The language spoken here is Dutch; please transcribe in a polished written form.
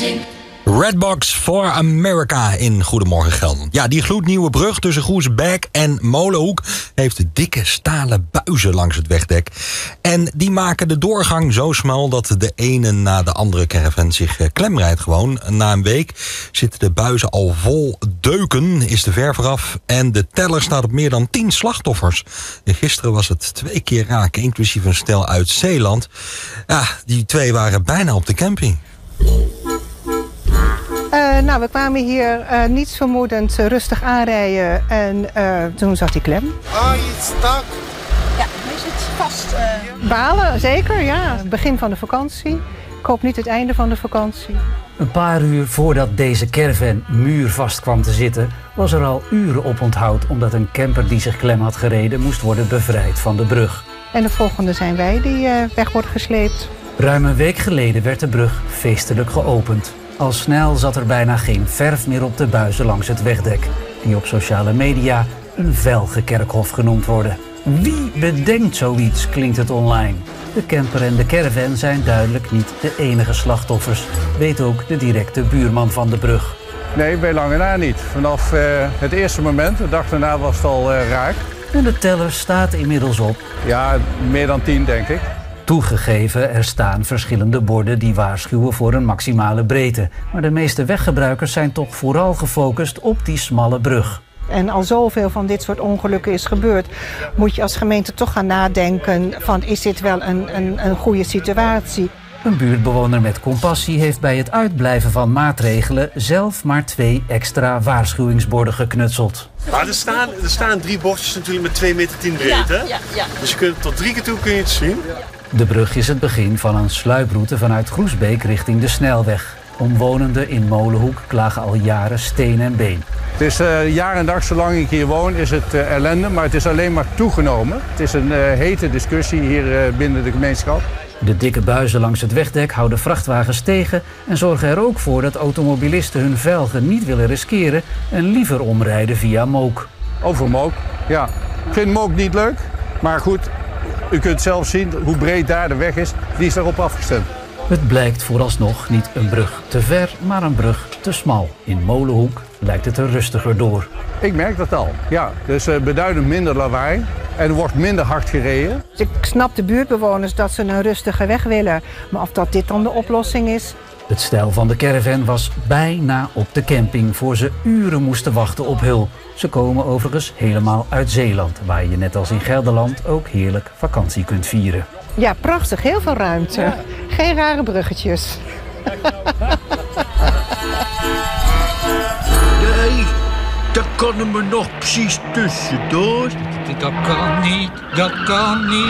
Redbox for America in Goedemorgen Gelderland. Ja, die gloednieuwe brug tussen Groesbeek en Molenhoek heeft dikke stalen buizen langs het wegdek. En die maken de doorgang zo smal dat de ene na de andere caravan zich klemrijdt gewoon. Na een week zitten de buizen al vol deuken, is de verf eraf en de teller staat op meer dan 10 slachtoffers. En gisteren was het 2 keer raken, inclusief een stel uit Zeeland. Ja, die 2 waren bijna op de camping. We kwamen hier niets vermoedend rustig aanrijden en toen zat hij klem. Ah, iets stak. Ja, hij zit vast. Balen, zeker, ja. Het begin van de vakantie. Ik hoop niet het einde van de vakantie. Een paar uur voordat deze caravan muurvast kwam te zitten, was er al uren oponthoud omdat een camper die zich klem had gereden moest worden bevrijd van de brug. En de volgende zijn wij die weg wordt gesleept. Ruim een week geleden werd de brug feestelijk geopend. Al snel zat er bijna geen verf meer op de buizen langs het wegdek, die op sociale media een velgenkerkhof genoemd worden. Wie bedenkt zoiets, klinkt het online. De camper en de caravan zijn duidelijk niet de enige slachtoffers, weet ook de directe buurman van de brug. Nee, bij lange na niet. Vanaf het eerste moment, de dag daarna was het al raak. En de teller staat inmiddels op. Ja, meer dan 10 denk ik. Toegegeven, er staan verschillende borden die waarschuwen voor een maximale breedte. Maar de meeste weggebruikers zijn toch vooral gefocust op die smalle brug. En al zoveel van dit soort ongelukken is gebeurd, moet je als gemeente toch gaan nadenken van is dit wel een goede situatie? Een buurtbewoner met compassie heeft bij het uitblijven van maatregelen zelf maar 2 extra waarschuwingsborden geknutseld. Maar er staan 3 bordjes natuurlijk met 2,10 meter breed, hè? Ja. Dus je kunt tot 3 keer toe kun je het zien. De brug is het begin van een sluiproute vanuit Groesbeek richting de snelweg. Omwonenden in Molenhoek klagen al jaren steen en been. Het is jaar en dag, zolang ik hier woon, is het ellende, maar het is alleen maar toegenomen. Het is een hete discussie hier binnen de gemeenschap. De dikke buizen langs het wegdek houden vrachtwagens tegen en zorgen er ook voor dat automobilisten hun velgen niet willen riskeren en liever omrijden via Mook. Over Mook, ja. Ik vind Mook niet leuk, maar goed, u kunt zelf zien hoe breed daar de weg is. Die is daarop afgestemd. Het blijkt vooralsnog niet een brug te ver, maar een brug te smal. In Molenhoek lijkt het er rustiger door. Ik merk dat al, ja. Dus beduidend minder lawaai en er wordt minder hard gereden. Dus ik snap de buurtbewoners dat ze een rustige weg willen, maar of dat dit dan de oplossing is? Het stel van de caravan was bijna op de camping voor ze uren moesten wachten op hulp. Ze komen overigens helemaal uit Zeeland, waar je net als in Gelderland ook heerlijk vakantie kunt vieren. Ja, prachtig. Heel veel ruimte. Ja. Geen rare bruggetjes. Nee, dat kan er me nog precies tussendoor. Dat kan niet, dat kan niet.